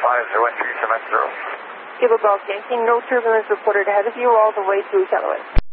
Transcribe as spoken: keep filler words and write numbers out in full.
five zero one three seven zero. Kilo Golf Yankee, no turbulence reported ahead of you all the way to Callaway.